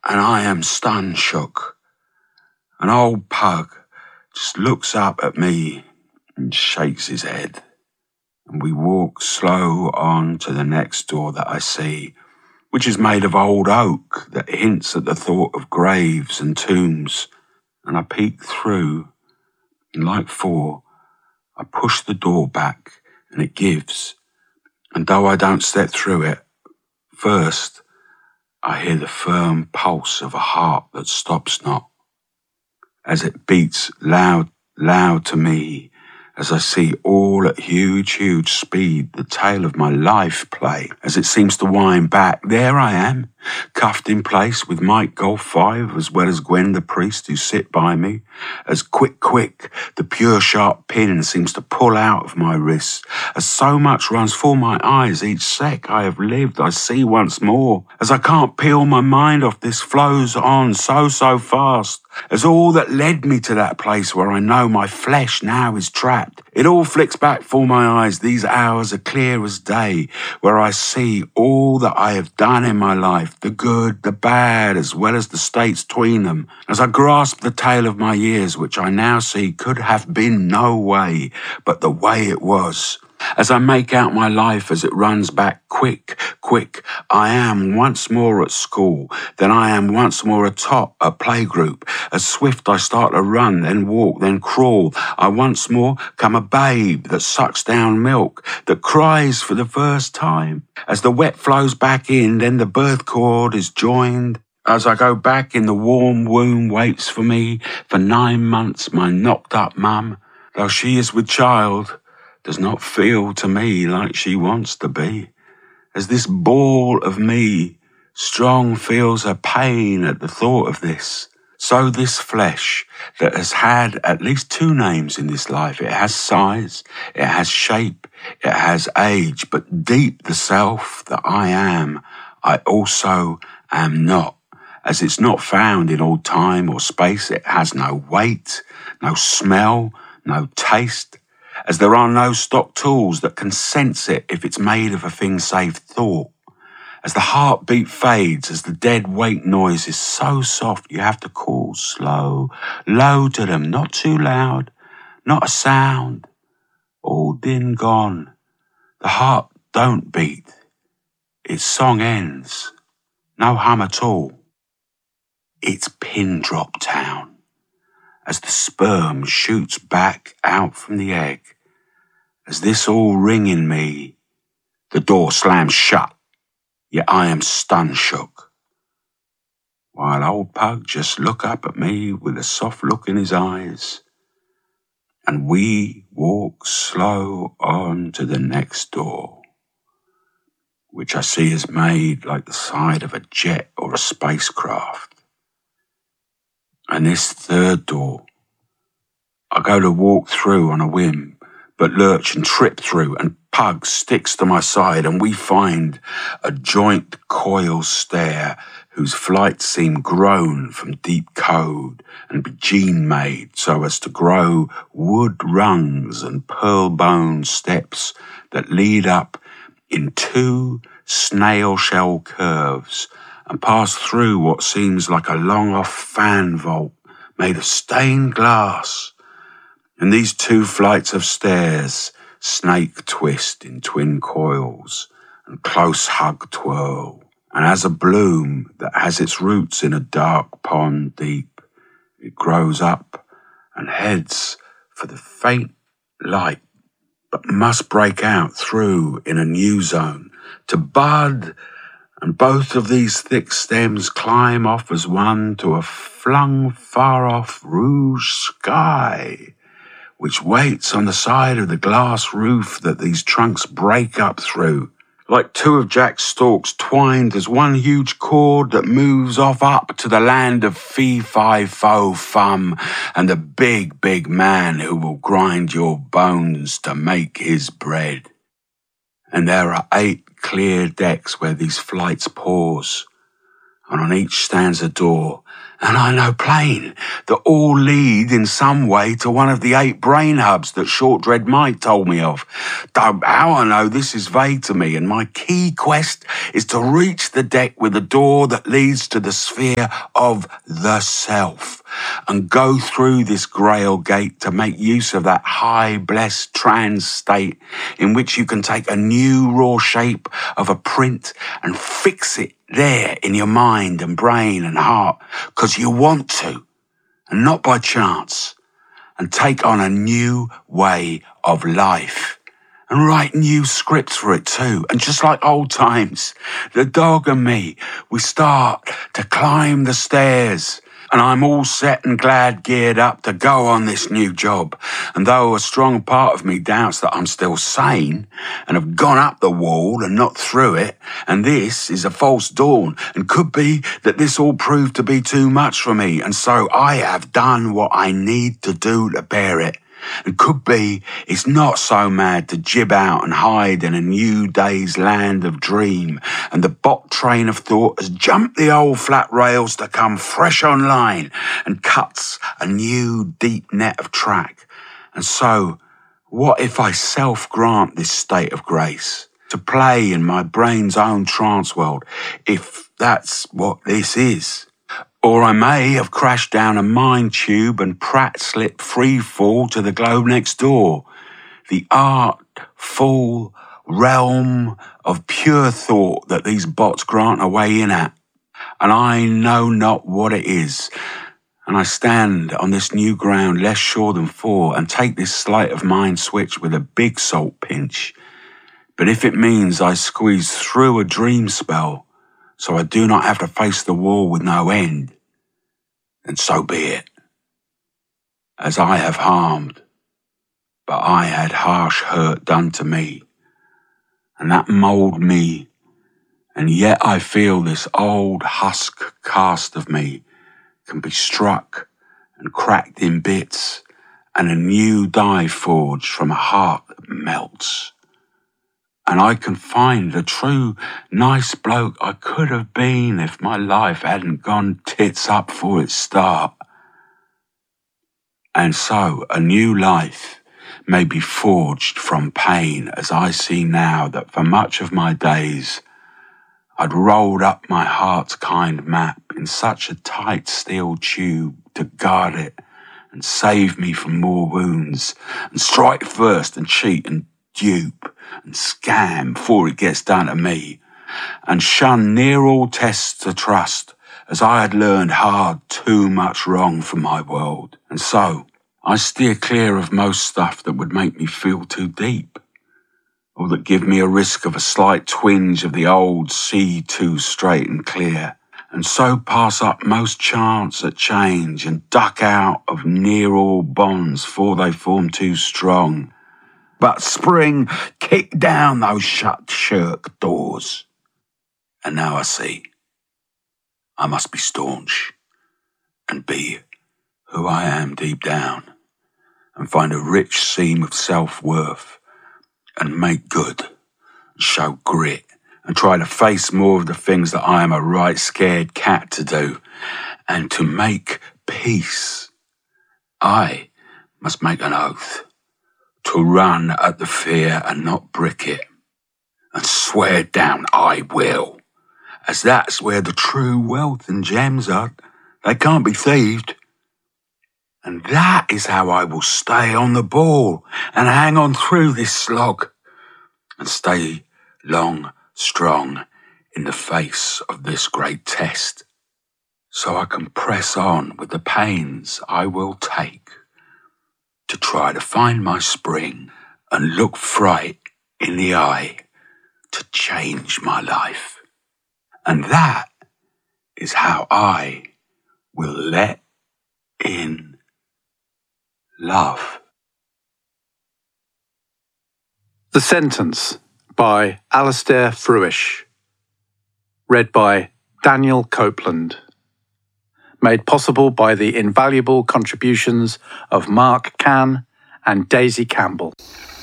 and I am stun shook. An old pug just looks up at me and shakes his head. And we walk slow on to the next door that I see, which is made of old oak that hints at the thought of graves and tombs. And I peek through, and like four, I push the door back, and it gives. And though I don't step through it, first, I hear the firm pulse of a heart that stops not, as it beats loud, loud to me, as I see all at huge, huge speed the tale of my life play, as it seems to wind back. There I am, cuffed in place with Mike Golf 5, as well as Gwen the priest who sit by me, as quick, the pure sharp pin seems to pull out of my wrist, as so much runs for my eyes each sec I have lived, I see once more, as I can't peel my mind off, this flows on so fast, as all that led me to that place where I know my flesh now is trapped. It all flicks back for my eyes, these hours are clear as day, where I see all that I have done in my life, the good, the bad, as well as the states between them, as I grasp the tale of my years, which I now see could have been no way but the way it was. As I make out my life as it runs back quick, I am once more at school, then I am once more atop a playgroup. As swift I start to run, then walk, then crawl, I once more come a babe that sucks down milk, that cries for the first time. As the wet flows back in, then the birth cord is joined. As I go back in, the warm womb waits for me. For 9 months, my knocked up mum, though she is with child, does not feel to me like she wants to be. As this ball of me, strong feels her pain at the thought of this, so this flesh that has had at least 2 names in this life, it has size, it has shape, it has age, but deep the self that I am, I also am not. As it's not found in all time or space, it has no weight, no smell, no taste, as there are no stock tools that can sense it if it's made of a thing save thought. As the heartbeat fades, as the dead weight noise is so soft, you have to call slow, low to them, not too loud, not a sound. All din gone. The heart don't beat. Its song ends. No hum at all. It's pin drop town. As the sperm shoots back out from the egg, as this all ring in me, the door slams shut, yet I am stun shook. While old Pug just look up at me with a soft look in his eyes, and we walk slow on to the next door, which I see is made like the side of a jet or a spacecraft. And this third door, I go to walk through on a whim, but lurch and trip through, and Pug sticks to my side, and we find a joint coil stair whose flights seem grown from deep code and be gene-made so as to grow wood rungs and pearl-bone steps that lead up in 2 snail-shell curves and pass through what seems like a long-off fan vault made of stained glass. And these 2 flights of stairs snake twist in twin coils and close hug twirl. And as a bloom that has its roots in a dark pond deep, it grows up and heads for the faint light, but must break out through in a new zone to bud. And both of these thick stems climb off as one to a flung far-off rouge sky, which waits on the side of the glass roof that these trunks break up through, like 2 of Jack's stalks twined as one huge cord that moves off up to the land of fee-fi-fo-fum and the big man who will grind your bones to make his bread. And there are 8 clear decks where these flights pause, and on each stands a door. And I know plain that all lead in some way to one of the 8 brain hubs that Shortdread Mike told me of. Though how I know this is vague to me, and my key quest is to reach the deck with a door that leads to the sphere of the self, and go through this Grail gate to make use of that high, blessed trance state in which you can take a new raw shape of a print and fix it there in your mind and brain and heart, because you want to, and not by chance, and take on a new way of life and write new scripts for it too. And just like old times, the dog and me, we start to climb the stairs, and I'm all set and glad geared up to go on this new job. And though a strong part of me doubts that I'm still sane and have gone up the wall and not through it, and this is a false dawn, and could be that this all proved to be too much for me, and so I have done what I need to do to bear it. And could be it's not so mad to jib out and hide in a new day's land of dream, and the bot train of thought has jumped the old flat rails to come fresh online and cuts a new deep net of track. And so, what if I self-grant this state of grace to play in my brain's own trance world, if that's what this is? Or I may have crashed down a mind tube and Pratt slipped free fall to the globe next door, the artful realm of pure thought that these bots grant a way in at. And I know not what it is. And I stand on this new ground less sure than before, and take this sleight of mind switch with a big salt pinch. But if it means I squeeze through a dream spell, so I do not have to face the wall with no end, then so be it. As I have harmed, but I had harsh hurt done to me, and that mould me, and yet I feel this old husk cast of me can be struck and cracked in bits, and a new die forged from a heart that melts. And I can find the true nice bloke I could have been if my life hadn't gone tits up for its start. And so a new life may be forged from pain, as I see now that for much of my days I'd rolled up my heart's kind map in such a tight steel tube to guard it and save me from more wounds, and strike first and cheat and dupe and scam before it gets done to me, and shun near all tests to trust, as I had learned hard too much wrong from my world. And so I steer clear of most stuff that would make me feel too deep, or that give me a risk of a slight twinge of the old sea too straight and clear, and so pass up most chance at change and duck out of near all bonds for they form too strong. But spring kicked down those shut shirk doors, and now I see I must be staunch and be who I am deep down, and find a rich seam of self-worth, and make good, and show grit, and try to face more of the things that I am a right scared cat to do, and to make peace. I must make an oath to run at the fear and not brick it, and swear down I will, as that's where the true wealth and gems are. They can't be thieved. And that is how I will stay on the ball and hang on through this slog, and stay long, strong in the face of this great test, so I can press on with the pains I will take to try to find my spring and look fright in the eye to change my life. And that is how I will let in love. The Sentence by Alastair Fruish. Read by Daniel Copeland. Made possible by the invaluable contributions of Mark Cann and Daisy Campbell.